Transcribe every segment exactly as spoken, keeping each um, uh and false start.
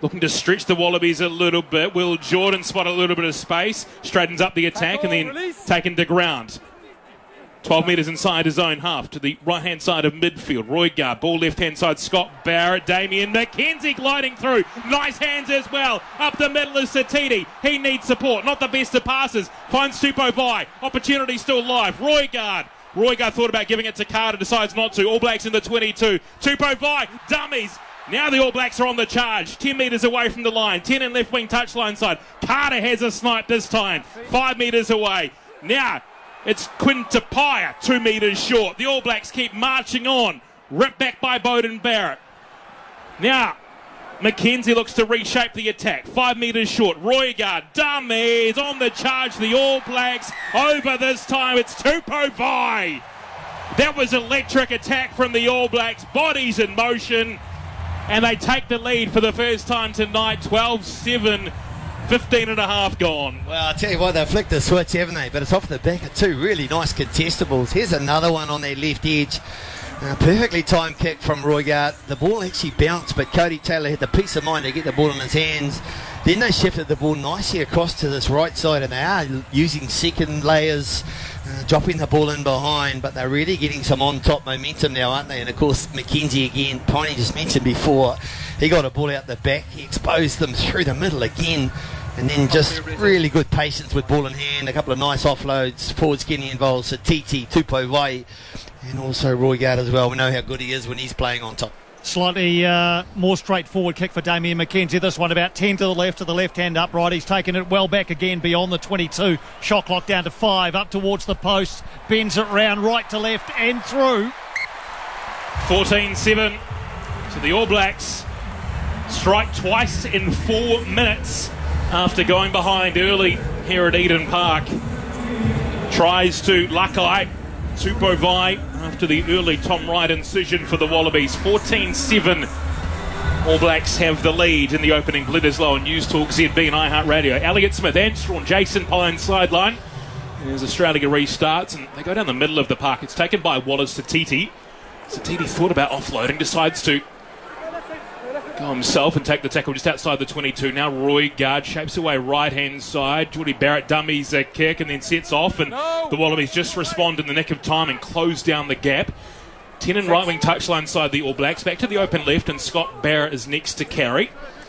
looking to stretch the Wallabies a little bit. Will Jordan spot a little bit of space, straightens up the attack and then taken to ground. twelve metres inside his own half to the right-hand side of midfield. Roigard, ball left-hand side, Scott Barrett, Damien McKenzie gliding through. Nice hands as well. Up the middle is Satiti. He needs support. Not the best of passes. Finds Tupou Vai. Opportunity still live. Roigard. Roigard thought about giving it to Carter, decides not to. All Blacks in the twenty-two. Tupou Vai, dummies. Now the All Blacks are on the charge. ten metres away from the line. ten in left wing touchline side. Carter has a snipe this time. five metres away. Now it's Quinn Tapia, two metres short. The All Blacks keep marching on. Ripped back by Beauden Barrett. Now McKenzie looks to reshape the attack. Five metres short. Roigard, dummies, on the charge. The All Blacks over this time. It's Tupou Vai. That was electric attack from the All Blacks. Bodies in motion. And they take the lead for the first time tonight. twelve seven. fifteen and a half gone. Well, I'll tell you what, they've flicked the switch, haven't they? But it's off the back of two really nice contestables. Here's another one on their left edge. Uh, perfectly timed kick from Roigard. The ball actually bounced, but Cody Taylor had the peace of mind to get the ball in his hands. Then they shifted the ball nicely across to this right side, and they are using second layers, uh, dropping the ball in behind, but they're really getting some on-top momentum now, aren't they? And, of course, McKenzie again, Piney just mentioned before, he got a ball out the back. He exposed them through the middle again. And then just really good patience with ball in hand, a couple of nice offloads, forwards getting involved, so Titi, Tupou Vai, and also Roigard as well. We know how good he is when he's playing on top. Slightly uh, more straightforward kick for Damien McKenzie. This one about ten to the left, to the left-hand upright. He's taken it well back again beyond the twenty-two. Shot clock down to five, up towards the post. Bends it round right to left and through. fourteen seven. So the All Blacks strike twice in four minutes. After going behind early here at Eden Park. Tries to Lakai, Tupou Vai after the early Tom Wright incision for the Wallabies. fourteen seven. All Blacks have the lead in the opening. Bledisloe and News Talk, Z B and iHeartRadio. Elliott Smith, Armstrong, Jason Pine sideline. As Australia restarts and they go down the middle of the park. It's taken by Wallace Satiti. Satiti thought about offloading, decides to go himself and take the tackle just outside the twenty-two. Now Roigard shapes away right-hand side. Geordie Barrett dummies a kick and then sets off. And no. The Wallabies just respond in the nick of time and close down the gap. ten in right-wing touchline side, the All Blacks. Back to the open left, and Scott Barrett is next to carry.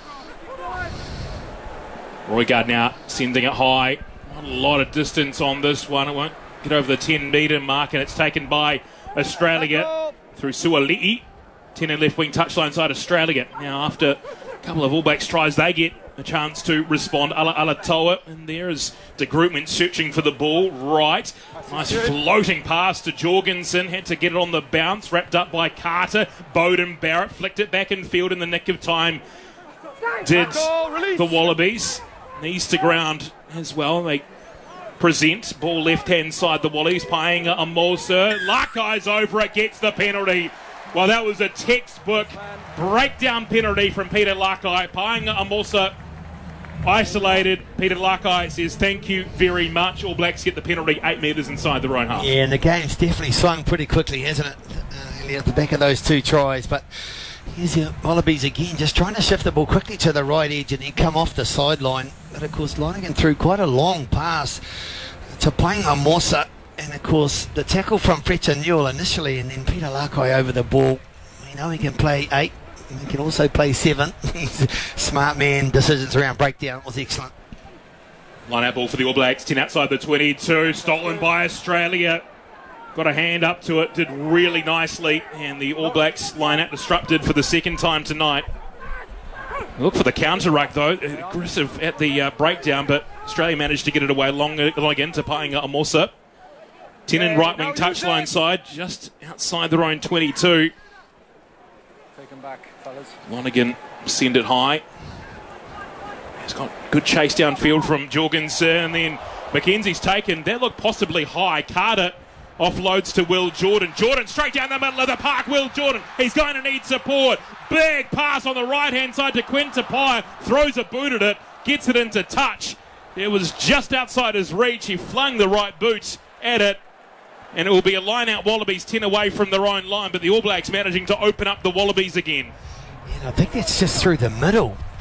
Roigard now sending it high. Not a lot of distance on this one. It won't get over the ten metre mark, and it's taken by Australia through Suali'i. ten in left wing touchline side Australia. Now after a couple of All Blacks tries, they get a chance to respond. Ala Alatoa, and there is De Grootman searching for the ball. Right. Nice floating pass to Jorgensen. Had to get it on the bounce. Wrapped up by Carter. Beauden Barrett flicked it back in field in the nick of time. Did the Wallabies. Knees to ground as well. They present. Ball left hand side the Wallabies. Paying a Amosa. Lakai's over it. Gets the penalty. Well, that was a textbook breakdown penalty from Peter Lakai. Paenga Amosa isolated. Peter Lakai says thank you very much. All Blacks get the penalty eight metres inside their own half. Yeah, and the game's definitely swung pretty quickly, hasn't it? Uh, at the back of those two tries. But here's the Wallabies again, just trying to shift the ball quickly to the right edge and then come off the sideline. But, of course, Lonergan threw quite a long pass to Paenga Amosa. And, of course, the tackle from Fletcher Newell initially, and then Peter Lakai over the ball. We know he can play eight. He can also play seven. He's a smart man. Decisions around breakdown was excellent. Line out ball for the All Blacks. ten outside the twenty-two. Stolen by Australia. Got a hand up to it. Did really nicely. And the All Blacks line out disrupted for the second time tonight. Look for the counter ruck, though. Aggressive at the uh, breakdown, but Australia managed to get it away long, long again to Paenga Amosa. ten in right wing touchline side, just outside their own twenty-two. Take them back, fellas. Lonergan send it high. He's got good chase downfield from Jorgensen, and then McKenzie's taken. That looked possibly high. Carter offloads to Will Jordan. Jordan straight down the middle of the park. Will Jordan, he's going to need support. Big pass on the right-hand side to Quinn Tapia. Throws a boot at it, gets it into touch. It was just outside his reach. He flung the right boot at it. And it will be a line-out Wallabies ten away from their own line, but the All Blacks managing to open up the Wallabies again. Yeah, I think that's just through the middle.